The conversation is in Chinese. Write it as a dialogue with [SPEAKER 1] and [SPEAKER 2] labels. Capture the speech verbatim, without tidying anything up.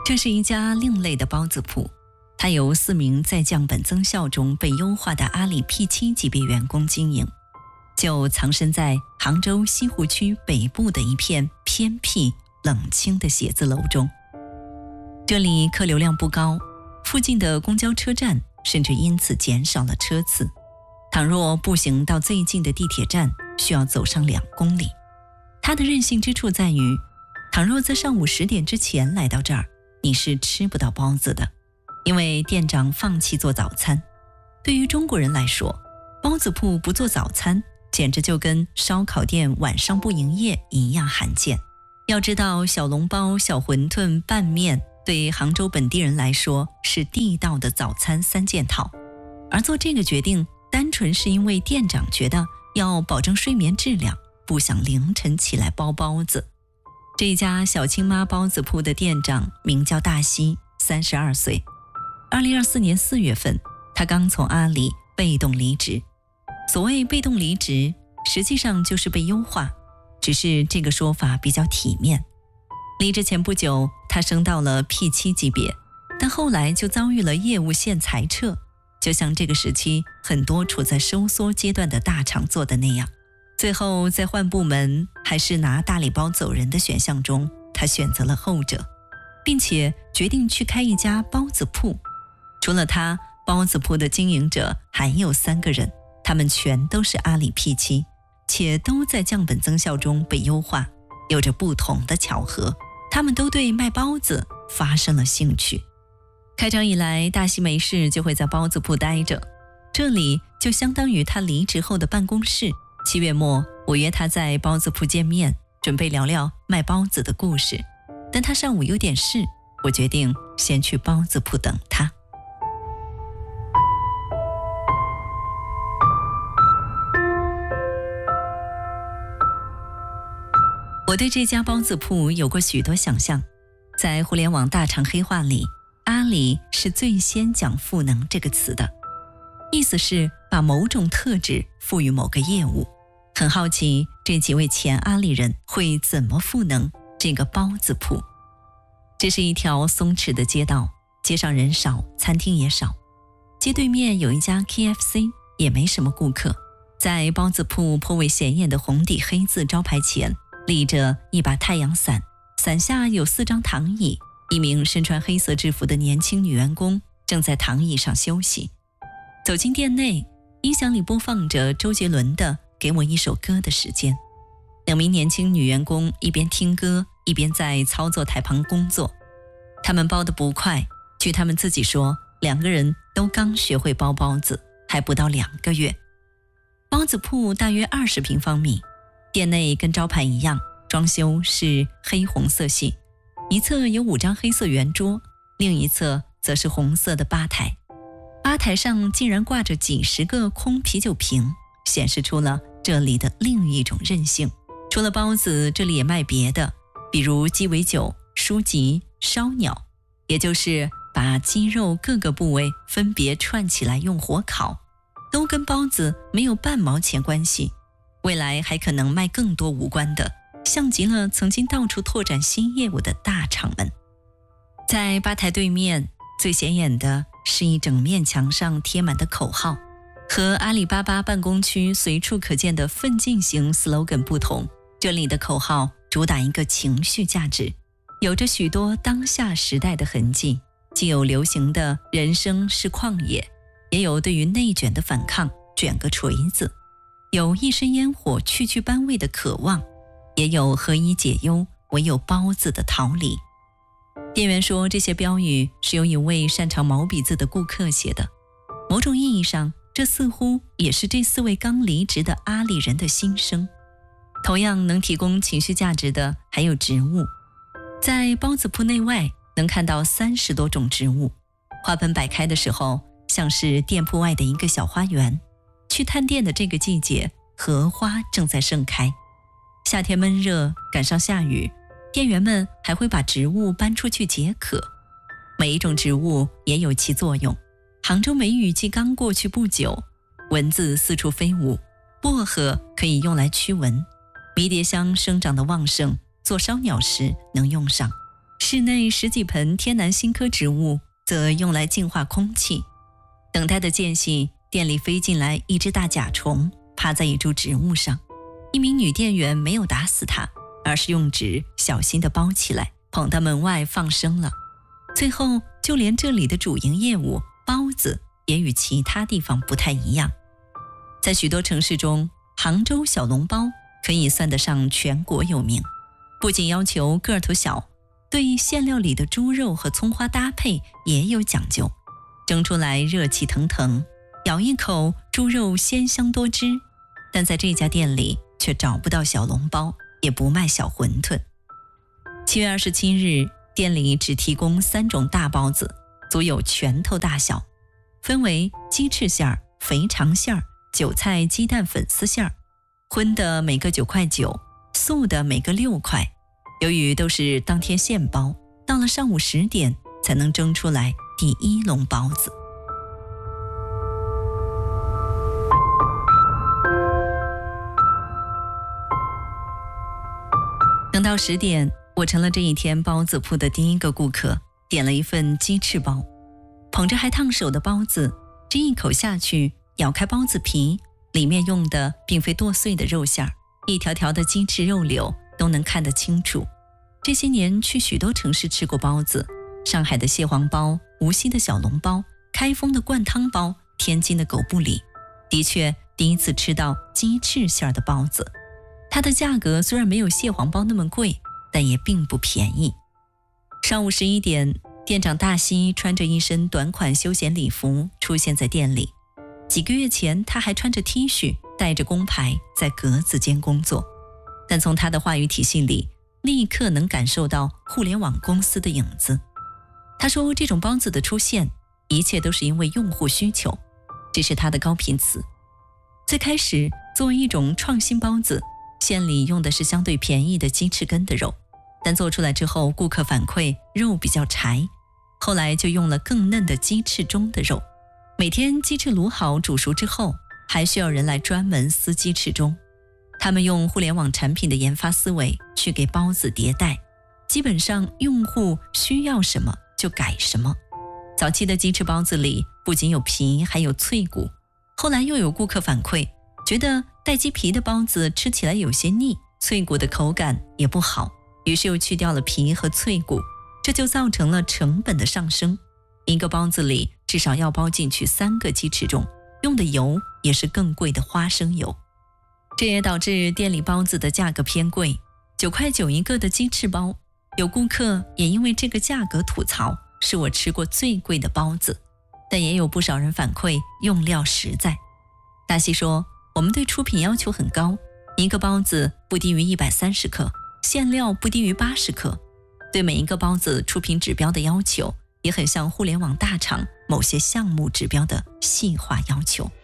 [SPEAKER 1] 这是一家另类的包子铺，它由四名在降本增效中被优化的阿里 P 七 级别员工经营，就藏身在杭州西湖区北部的一片偏僻冷清的写字楼中。这里客流量不高，附近的公交车站甚至因此减少了车次。倘若步行到最近的地铁站，需要走上两公里。它的任性之处在于，倘若在上午十点之前来到这儿，你是吃不到包子的，因为店长放弃做早餐。对于中国人来说，包子铺不做早餐，简直就跟烧烤店晚上不营业一样罕见。要知道，小笼包、小馄饨、拌面对杭州本地人来说是地道的早餐三件套，而做这个决定单纯是因为店长觉得要保证睡眠质量，不想凌晨起来包包子。这家小青妈包子铺的店长名叫大西，三十二岁。二零二四年四月份，他刚从阿里被动离职。所谓被动离职，实际上就是被优化，只是这个说法比较体面。离职前不久，他升到了 P 七 级别，但后来就遭遇了业务线裁撤，就像这个时期很多处在收缩阶段的大厂做的那样。最后在换部门还是拿大礼包走人的选项中，他选择了后者，并且决定去开一家包子铺。除了他，包子铺的经营者还有三个人，他们全都是阿里 P 七，且都在降本增效中被优化。有着不同的巧合，他们都对卖包子发生了兴趣。开张以来，大西没事就会在包子铺待着，这里就相当于他离职后的办公室。七月末，我约他在包子铺见面，准备聊聊卖包子的故事。但他上午有点事，我决定先去包子铺等他。我对这家包子铺有过许多想象。在互联网大厂黑话里，阿里是最先讲赋能这个词的，意思是把某种特质赋予某个业务。很好奇这几位前阿里人会怎么赋能这个包子铺。这是一条松弛的街道，街上人少，餐厅也少。街对面有一家 K F C， 也没什么顾客。在包子铺颇为显眼的红底黑字招牌前，立着一把太阳伞，伞下有四张躺椅，一名身穿黑色制服的年轻女员工正在躺椅上休息。走进店内，音响里播放着周杰伦的《给我一首歌的时间》。两名年轻女员工一边听歌，一边在操作台旁工作。他们包得不快，据他们自己说，两个人都刚学会包包子，还不到两个月。包子铺大约二十平方米，店内跟招牌一样，装修是黑红色系，一侧有五张黑色圆桌，另一侧则是红色的吧台。吧台上竟然挂着几十个空啤酒瓶，显示出了这里的另一种韧性。除了包子，这里也卖别的，比如鸡尾酒、书籍、烧鸟，也就是把鸡肉各个部位分别串起来用火烤，都跟包子没有半毛钱关系。未来还可能卖更多无关的，像极了曾经到处拓展新业务的大厂们。在吧台对面，最显眼的是一整面墙上贴满的口号。和阿里巴巴办公区随处可见的奋进型 slogan 不同，这里的口号主打一个情绪价值，有着许多当下时代的痕迹，既有流行的人生是旷野，也有对于内卷的反抗，卷个锤子，有一身烟火去去班味的渴望，也有何以解忧唯有包子的逃离。店员说，这些标语是由一位擅长毛笔字的顾客写的，某种意义上，这似乎也是这四位刚离职的阿里人的心声。同样能提供情绪价值的还有植物，在包子铺内外能看到三十多种植物，花盆摆开的时候像是店铺外的一个小花园。去探店的这个季节，荷花正在盛开。夏天闷热，赶上下雨，店员们还会把植物搬出去解渴。每一种植物也有其作用。杭州梅雨季刚过去不久，蚊子四处飞舞，薄荷可以用来驱蚊，迷迭香生长的旺盛，做烧鸟时能用上。 室内十几盆天南星科植物则用来净化空气。等待的间隙，店里飞进来一只大甲虫，趴在一株植物上。一名女店员没有打死它，而是用纸小心地包起来，捧到门外放生了。最后，就连这里的主营业务包子也与其他地方不太一样。在许多城市中，杭州小笼包可以算得上全国有名，不仅要求个头小，对馅料里的猪肉和葱花搭配也有讲究，蒸出来热气腾腾，咬一口猪肉鲜香多汁。但在这家店里却找不到小笼包，也不卖小馄饨。七月二十七日，店里只提供三种大包子，足有拳头大小，分为鸡翅馅儿、肥肠馅儿、韭菜鸡蛋粉丝馅儿，荤的每个九块九，素的每个六块。由于都是当天现包，到了上午十点才能蒸出来第一笼包子。等到十点，我成了这一天包子铺的第一个顾客，点了一份鸡翅包。捧着还烫手的包子，这一口下去，咬开包子皮，里面用的并非剁碎的肉馅儿，一条条的鸡翅肉柳都能看得清楚。这些年去许多城市吃过包子，上海的蟹黄包、无锡的小笼包、开封的灌汤包、天津的狗不理，的确第一次吃到鸡翅馅儿的包子。它的价格虽然没有蟹黄包那么贵，但也并不便宜。上午十一点，店长大西穿着一身短款休闲礼服出现在店里。几个月前，他还穿着 T 恤，带着工牌在格子间工作，但从他的话语体系里，立刻能感受到互联网公司的影子。他说，这种包子的出现，一切都是因为用户需求，这是他的高频词。最开始，作为一种创新包子，馅里用的是相对便宜的鸡翅根的肉，但做出来之后，顾客反馈肉比较柴，后来就用了更嫩的鸡翅中的肉。每天鸡翅卤好煮熟之后，还需要人来专门撕鸡翅中。他们用互联网产品的研发思维去给包子迭代，基本上用户需要什么就改什么。早期的鸡翅包子里不仅有皮，还有脆骨，后来又有顾客反馈，觉得带鸡皮的包子吃起来有些腻，脆骨的口感也不好，于是又去掉了皮和脆骨，这就造成了成本的上升。一个包子里至少要包进去三个鸡翅中，用的油也是更贵的花生油，这也导致店里包子的价格偏贵，九块九一个的鸡翅包，有顾客也因为这个价格吐槽，是我吃过最贵的包子。但也有不少人反馈用料实在。大西说，我们对出品要求很高，一个包子不低于一百三十克，馅料不低于八十克。对每一个包子出品指标的要求，也很像互联网大厂某些项目指标的细化要求。